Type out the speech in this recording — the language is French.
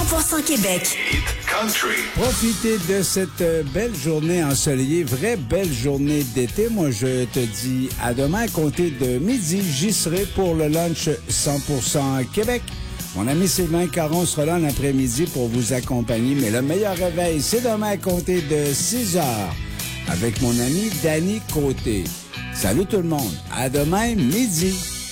100% Québec. Country. Profitez de cette belle journée ensoleillée, vraie belle journée d'été. Moi, je te dis à demain, à compter de midi, j'y serai pour le lunch 100% Québec. Mon ami Sylvain Caron sera là l'après-midi pour vous accompagner, mais le meilleur réveil, c'est demain à compter de 6 heures avec mon ami Danny Côté. Salut tout le monde, à demain midi.